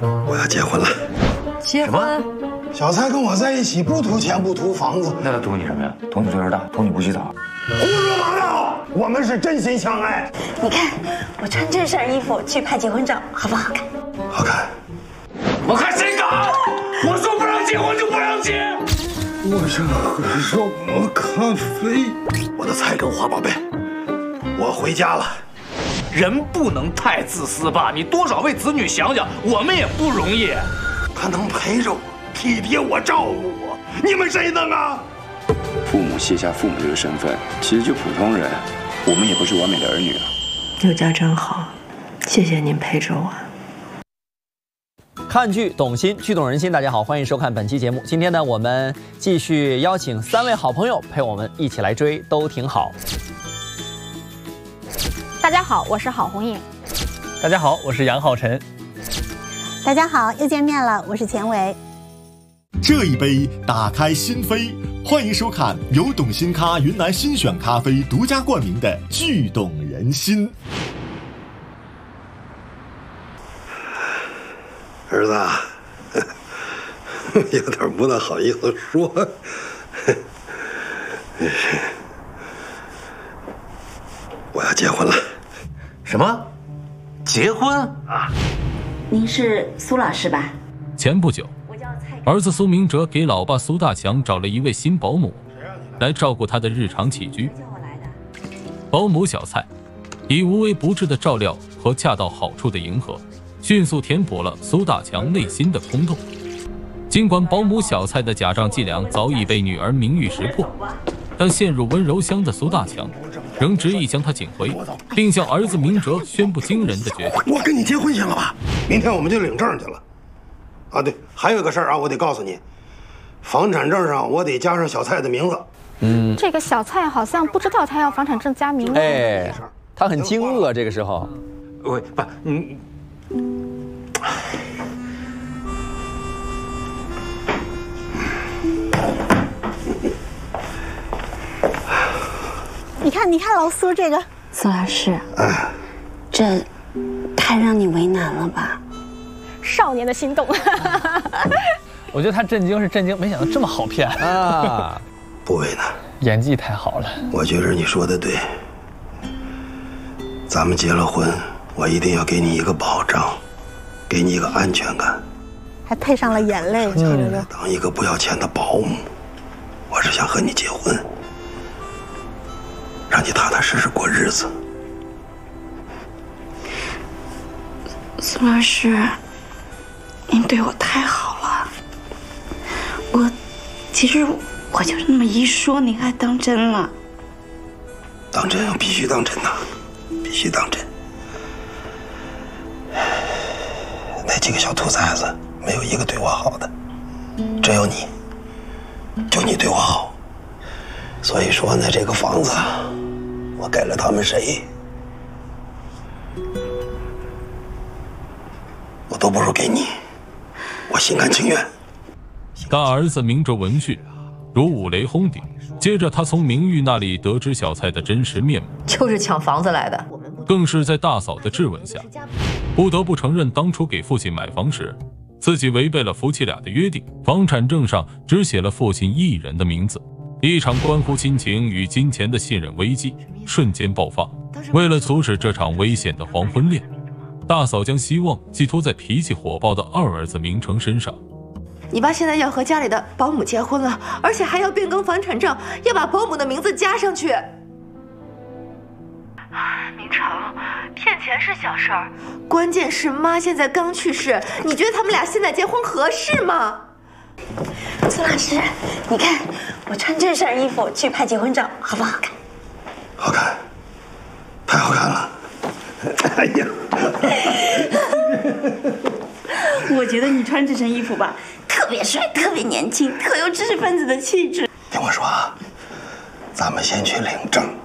我要结婚了。 结婚？ 小蔡跟我在一起，不图钱，不图房子， 那他图你什么呀？图你岁数大，图你不洗澡。 胡说八道！我们是真心相爱。 你看，我穿这身衣服去拍结婚照，好不好看？ 好看。 我看谁敢！我说不让结婚就不让结。 我想喝什么咖啡？我的菜跟花宝贝，我回家了。 人不能太自私吧？你多少为子女想想，我们也不容易。 他能陪着我，体贴我，照顾我，你们谁能啊？ 父母卸下父母这个身份，其实就普通人，我们也不是完美的儿女啊。 有家真好，谢谢您陪着我。 看剧懂心，剧懂人心。大家好，欢迎收看本期节目。今天呢，我们继续邀请3位好朋友陪我们一起来追，都挺好。 大家好，我是郝红颖。 大家好，我是杨浩晨。 大家好，又见面了，我是钱伟。 这一杯打开心扉，欢迎收看由懂心咖云南新选咖啡独家冠名的剧懂人心。 儿子啊，有点不大好意思说，我要结婚了。 什么？结婚啊？您是苏老师吧？ 前不久，儿子苏明哲给老爸苏大强找了一位新保姆，来照顾他的日常起居。保姆小蔡以无微不至的照料和恰到好处的迎合，迅速填补了苏大强内心的空洞。尽管保姆小蔡的假账伎俩早已被女儿明玉识破，但陷入温柔乡的苏大强仍执意将他请回，并向儿子明哲宣布惊人的决定： 我跟你结婚行了吧？明天我们就领证去了。啊，对，还有一个事儿啊，我得告诉你，房产证上我得加上小蔡的名字。 这个小蔡好像不知道他要房产证加名字。 哎，他很惊愕这个时候。 喂，不， 你看老苏这个。 苏老师，这太让你为难了吧？ 少年的心动。 我觉得他震惊是震惊，没想到这么好骗啊！ 不为难， 演技太好了。 我觉得你说的对，咱们结了婚，我一定要给你一个保障，给你一个安全感， 还配上了眼泪。 当一个不要钱的保姆，我是想和你结婚，让你踏踏实实过日子。 苏老师，您对我太好了。其实我就那么一说，您还当真了？ 当真，必须当真呐，必须当真。那几个小兔崽子没有一个对我好的，只有你，就你对我好。所以说呢，这个房子我给了他们谁，我都不如给你，我心甘情愿。 大儿子明哲闻讯，如五雷轰顶。接着他从明玉那里得知小蔡的真实面目， 就是抢房子来的。 更是在大嫂的质问下，不得不承认当初给父亲买房时，自己违背了夫妻俩的约定，房产证上只写了父亲一人的名字。一场关乎亲情与金钱的信任危机瞬间爆发。为了阻止这场危险的黄昏恋，大嫂将希望寄托在脾气火爆的二儿子明成身上。 你爸现在要和家里的保姆结婚了，而且还要变更房产证，要把保姆的名字加上去。明成，骗钱是小事儿，关键是妈现在刚去世，你觉得他们俩现在结婚合适吗？ 苏老师，你看我穿这身衣服去拍结婚照，好不好看？ 好看，太好看了。哎呀， 我觉得你穿这身衣服吧，特别帅，特别年轻，特有知识分子的气质。 听我说啊，咱们先去领证。